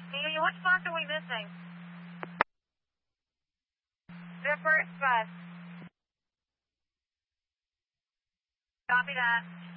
Hey, what spots are we missing? Zipper Express. Copy that.